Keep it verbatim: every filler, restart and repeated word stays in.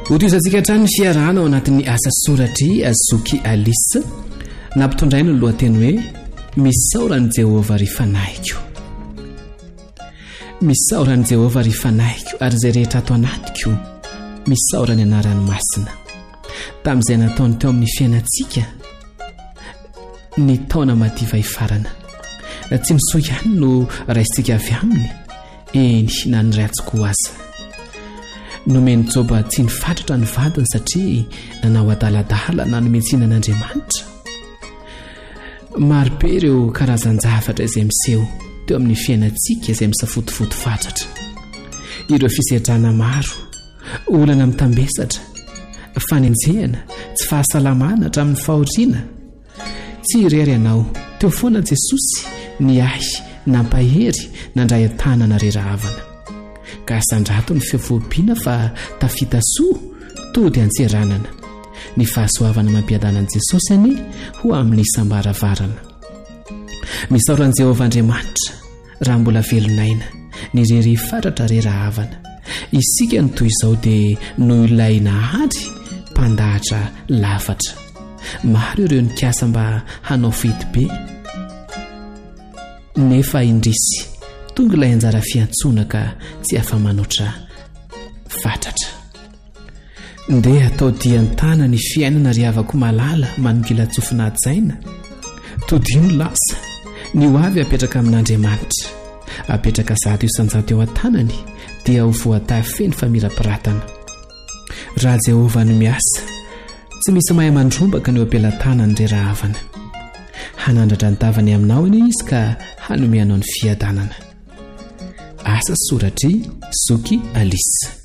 Hotoizantsika hatrany ny fiarahana ao anatin'ny asa soratry Azoky Alice nampitondraina ny lohateny hoe misaoran'i Jehovah ry fanahiko. Misaoran'i Jehovah ry fanahiko ary izay rehetra ato anatiko misaorany anarany masina. Tamin'izay nataony teo amin'ny fiainantsika ny taona mativa ifarana. Tsy misoa ihany no raisitsika avy aminy eny na ny ratsiko aza. Nomeny Joba tsy nifatratra ny vadiny satria nanao adaladala na nometsinan'Andriamanitra. Maro be ireo karazan-javatra izay miseho teo amin'ny fiainantsika izay misafotofoto fatratra. Ireo fisedrana maro, olana mitambesatra, fanenjehana, tsy fahasalamana hatramin'ny fahoriana. Tsy irery ianao, teo foana Jesosy niahy, nampahery, nandray an-tanana rerahavana. Ka sandrato ny fiavoampiana fa tafita soa tody antseranana. Ny fahasoavana mampiadanan Jesosy any ho amin'ny isam-baravarana. Misaoran'i Jehovah Andriamanitra raha mbola velonaina ny rery fatratra rerahavana. Isika ny toy izao dia noho ilay nahary mpandahatra lafatra. Maro ireo nikasa mba hanao fety be nefa indrisy tonga ilay anjara fiantsoana ka tsy afa-manoatra fatratra. Ndeha atao dian-tana ny fiainana ry havako malala manongila tsofina tsaina. Todino lasa ny ho avy apetraka amin'Andriamanitra, apetraka zato isanjato eo an-tanany dia ho voatafy ny famirapiratana. Raha Jehovah no miasa, tsy misy mahay mandrombaka ny eo ampelantanany rerahavana. Hanandratra ny tavany aminao iny izy ka hanomeanao ny fiadanana. Asa soratry Azoky Alice.